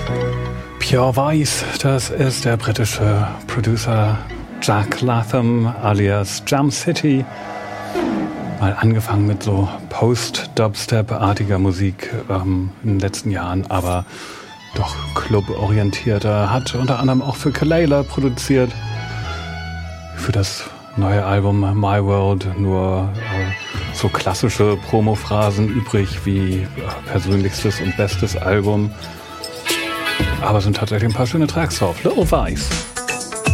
Pure Vice, das ist der britische Producer Jack Latham alias Jam City. Mal angefangen mit so Post-Dubstep-artiger Musik in den letzten Jahren, aber doch club-orientierter. Hat unter anderem auch für Kelela produziert. Für das neue Album My World nur so klassische Promo-Phrasen übrig wie persönlichstes und bestes Album. Aber sind tatsächlich ein paar schöne Tracks drauf. Little Vice.